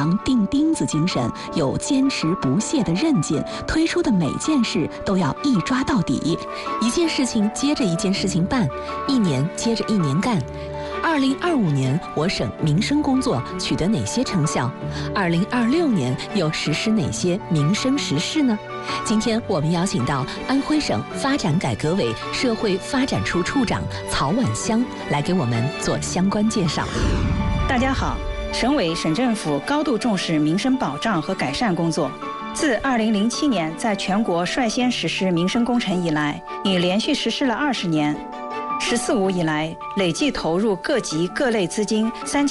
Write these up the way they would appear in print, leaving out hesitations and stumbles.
扬钉钉子精神，有坚持不懈的韧劲，推出的每件事都要一抓到底， 一件事情接着一件事情办，一年接着一年干。2025年，我省民生工作取得哪些成效？2026年又实施哪些民生实事呢？今天我们邀请到安徽省发展改革委社会发展处处长曹婉香来给我们做相关介绍。 大家好，省委省政府高度重视民生保障和改善工作。自2007年在全国率先实施民生工程以来，已连续实施了20年。“14五”以来，累计投入各级各类资金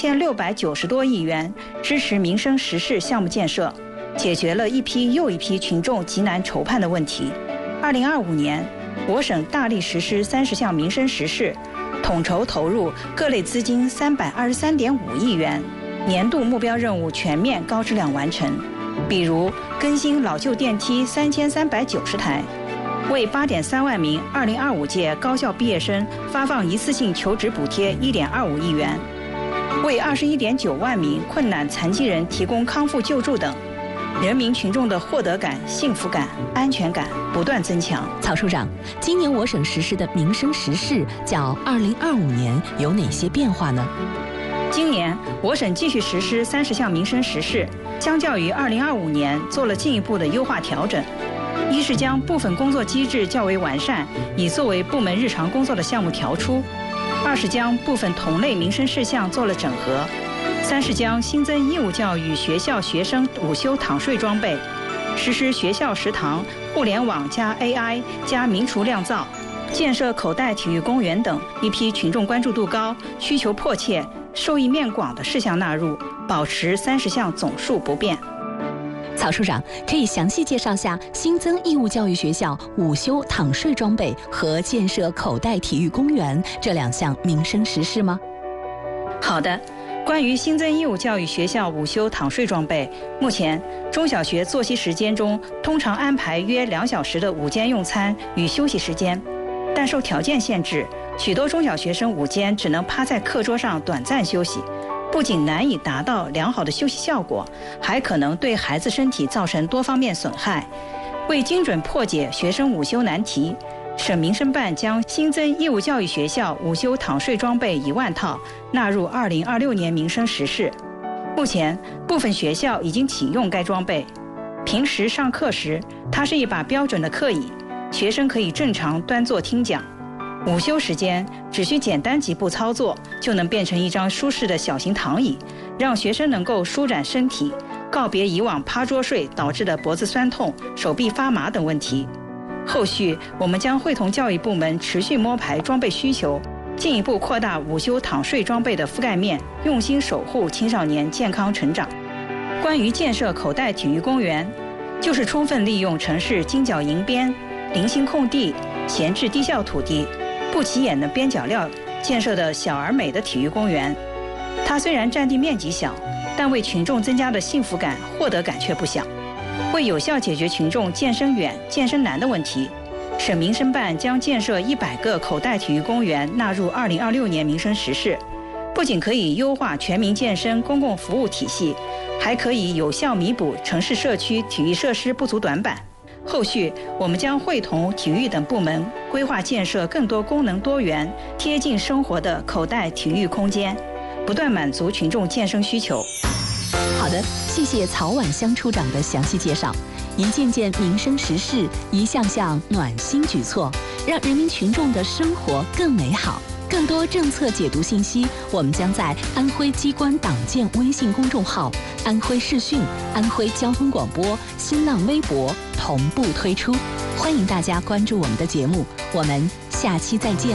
3690多亿元，支持民生实事项目建设，解决了一批又一批群众急难愁盼的问题。2025年，我省大力实施30项民生实事，统筹投入各类资金323.5亿元，年度目标任务全面高质量完成。比如，更新老旧电梯3390台，为8.3万名2025届高校毕业生发放一次性求职补贴1.25亿元，为21.9万名困难残疾人提供康复救助等，人民群众的获得感、幸福感、安全感不断增强。 曹处长，今年我省实施的民生实事较2025年有哪些变化呢？ 今年我省继续实施30项民生实事，相较于2025年做了进一步的优化调整。一是将部分工作机制较为完善，以作为部门日常工作的项目调出；二是将部分同类民生事项做了整合；三是将新增义务教育学校学生午休躺睡装备，实施学校食堂、互联网加 AI 加民厨酿造，建设口袋体育公园等一批群众关注度高、需求迫切、受益面广的事项纳入，保持30项总数不变。 曹处长，可以详细介绍下新增义务教育学校午休躺睡装备和建设口袋体育公园这2项民生实事吗？ 好的，关于新增义务教育学校午休躺睡装备，目前中小学作息时间中通常安排约2小时的午间用餐与休息时间，但受条件限制，许多中小学生午间只能趴在课桌上短暂休息，不仅难以达到良好的休息效果，还可能对孩子身体造成多方面损害。为精准破解学生午休难题，省民生办将新增义务教育学校午休躺睡装备1万套纳入2026年民生实事。目前，部分学校已经启用该装备。平时上课时，它是一把标准的课椅，学生可以正常端坐听讲。午休时间只需简单几步操作，就能变成一张舒适的小型躺椅，让学生能够舒展身体，告别以往趴桌睡导致的脖子酸痛、手臂发麻等问题。后续我们将会同教育部门持续摸排装备需求，进一步扩大午休躺睡装备的覆盖面，用心守护青少年健康成长。关于建设口袋体育公园，就是充分利用城市金角银边、零星空地、闲置低效土地、不起眼的边角料建设的小而美的体育公园。它虽然占地面积小，但为群众增加的幸福感、获得感却不小。为有效解决群众健身远、健身难的问题，省民生办将建设100个口袋体育公园纳入2026年民生实事，不仅可以优化全民健身公共服务体系，还可以有效弥补城市社区体育设施不足短板。后续我们将会同体育等部门规划建设更多功能多元、贴近生活的口袋体育空间，不断满足群众健身需求。 好的，谢谢曹婉香处长的详细介绍。一件件民生实事，一项项暖心举措，让人民群众的生活更美好。更多政策解读信息，我们将在安徽机关党建微信公众号、安徽视讯、安徽交通广播、新浪微博同步推出，欢迎大家关注我们的节目，我们下期再见。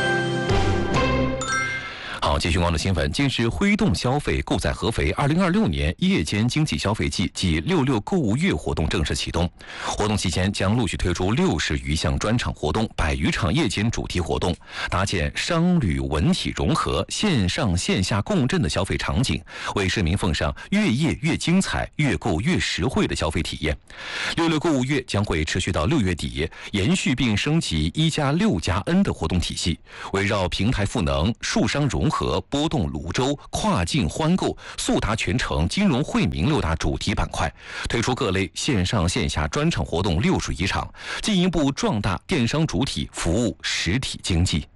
好，继续关注新闻。近日，挥动消费，购载合肥2026年夜间经济消费季暨66购物月活动正式启动。活动期间将陆续推出60余项专场活动、100余场夜间主题活动，搭建商旅文体融合、线上线下共振的消费场景，为市民奉上越夜越精彩、越购越实惠的消费体验。66购物月将会持续到6月底，延续并升级1+6+N 的活动体系，围绕平台赋能、数商融合、 合、拨动泸州、跨境欢购、速达全城、金融惠民6大主题板块，推出各类线上线下专场活动61场，进一步壮大电商主体服务实体经济。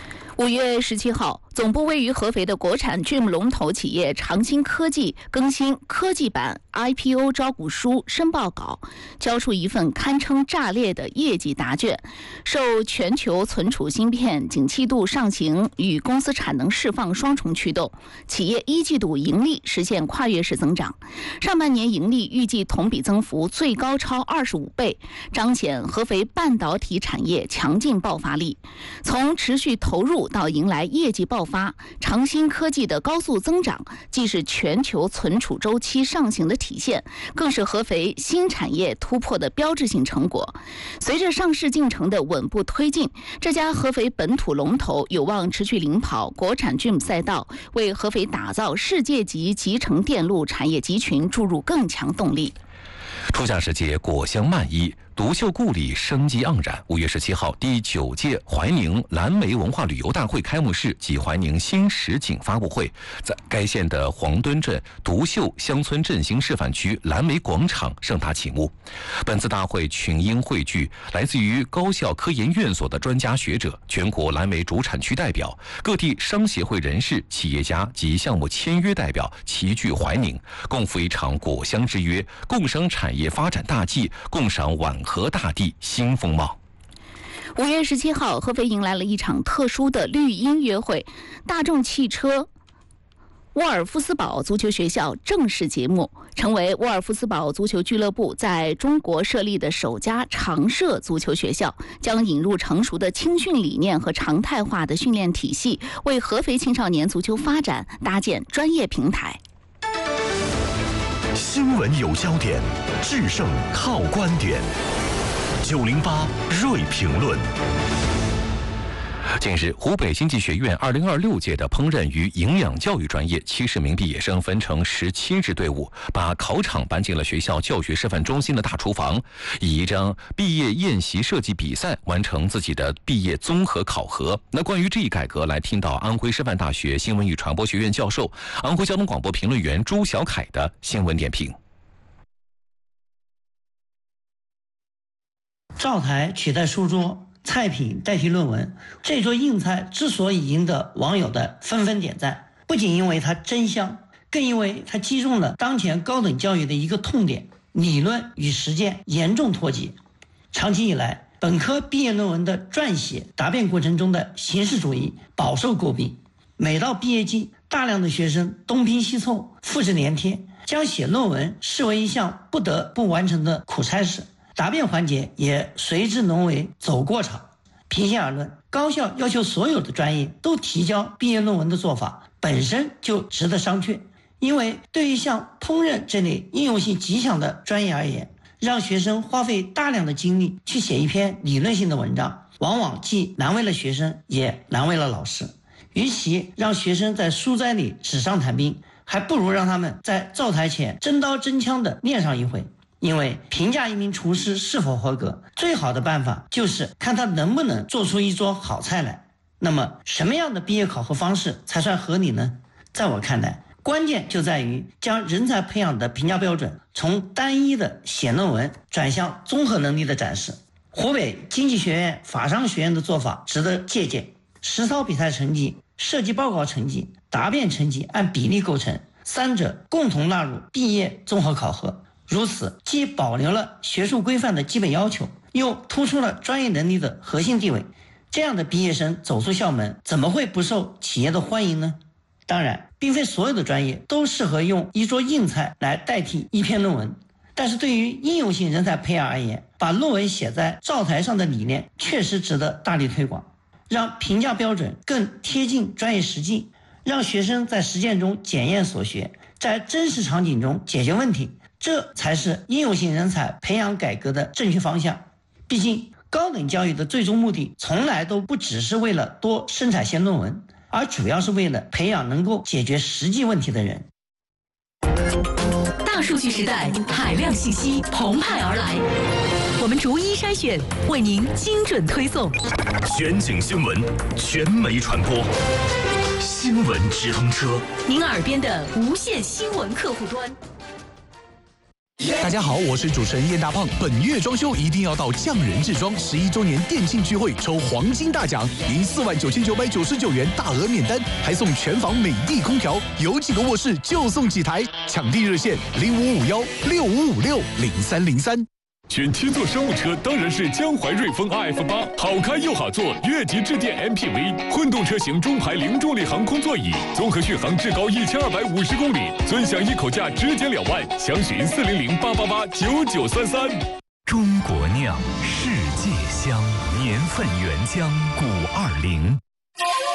5月17号，总部位于合肥的国产 GYM 龙头企业长兴科技更新科技版 IPO 招股书申报稿，交出一份堪称炸裂的业绩答卷。受全球存储芯片景气度上行与公司产能释放双重驱动，企业1季度盈利实现跨越式增长，上半年盈利预计同比增幅最高超25倍，彰显合肥半导体产业强劲爆发力。从持续投入到迎来业绩爆发，长兴科技的高速增长既是全球存储周期上行的体现，更是合肥新产业突破的标志性成果。随着上市进程的稳步推进，这家合肥本土龙头有望持续领跑国产 GYM 赛道，为合肥打造世界级集成电路产业集群注入更强动力。 初夏时节，果香漫溢，独秀故里生机盎然。5月17号，第9届怀宁蓝莓文化旅游大会开幕式及怀宁新实景发布会在该县的黄墩镇独秀乡村振兴示范区蓝莓广场盛大启幕。本次大会群英汇聚，来自于高校科研院所的专家学者、全国蓝莓主产区代表、各地商协会人士、企业家及项目签约代表齐聚怀宁，共赴一场果香之约，共商产业发展大计，共赏皖河大地新风貌。 5月17号，合肥迎来了一场特殊的绿音乐会，大众汽车沃尔夫斯堡足球学校正式揭幕，成为沃尔夫斯堡足球俱乐部在中国设立的首家常设足球学校，将引入成熟的青训理念和常态化的训练体系，为合肥青少年足球发展搭建专业平台。 新闻有焦点，制胜靠观点。908锐评论。 近日，湖北经济学院2026届的烹饪与营养教育专业70名毕业生分成17支队伍，把考场搬进了学校教学示范中心的大厨房，以一张毕业宴席设计比赛完成自己的毕业综合考核。那关于这一改革，来听到安徽师范大学新闻与传播学院教授、安徽交通广播评论员朱小凯的新闻点评。 灶台取代书桌，菜品代替论文，这桌硬菜之所以赢得网友的纷纷点赞，不仅因为它真香，更因为它击中了当前高等教育的一个痛点：理论与实践严重脱节。长期以来，本科毕业论文的撰写答辩过程中的形式主义饱受诟病。每到毕业季，大量的学生东拼西凑，复制粘贴，将写论文视为一项不得不完成的苦差事。答辩环节也随之沦为走过场。平心而论，高校要求所有的专业都提交毕业论文的做法本身就值得商榷，因为对于像烹饪这类应用性极强的专业而言，让学生花费大量的精力去写一篇理论性的文章，往往既难为了学生，也难为了老师。与其让学生在书斋里纸上谈兵，还不如让他们在灶台前真刀真枪地练上一回。因为评价一名厨师是否合格，最好的办法就是看他能不能做出一桌好菜来。那么什么样的毕业考核方式才算合理呢？在我看来，关键就在于将人才培养的评价标准从单一的写论文转向综合能力的展示。湖北经济学院法商学院的做法值得借鉴，实操比赛成绩、设计报告成绩、答辩成绩按比例构成，三者共同纳入毕业综合考核。如此，既保留了学术规范的基本要求，又突出了专业能力的核心地位。这样的毕业生走出校门，怎么会不受企业的欢迎呢？当然，并非所有的专业都适合用一桌硬菜来代替一篇论文，但是对于应用性人才培养而言，把论文写在灶台上的理念确实值得大力推广，让评价标准更贴近专业实际，让学生在实践中检验所学，在真实场景中解决问题，这才是应用性人才培养改革的正确方向。毕竟，高等教育的最终目的从来都不只是为了多生产些论文，而主要是为了培养能够解决实际问题的人。 大数据时代，海量信息澎湃而来，我们逐一筛选，为您精准推送。 全景新闻，全媒传播。 新闻直通车， 您耳边的无线新闻客户端。 大家好，我是主持人燕大胖。本月装修一定要到匠人制装11周年店庆聚会抽黄金大奖，赢49999元大额免单，还送全房美的空调，有几个卧室就送几台。抢地热线055165560303。 选7座商务车当然是江淮瑞风 RF8， 好开又好坐，越级致电 MPV， 混动车型中排零重力航空座椅，综合续航至高1250公里，尊享一口价直减2万，详询400-888-9933。 中国酿，世界香，年份原浆520。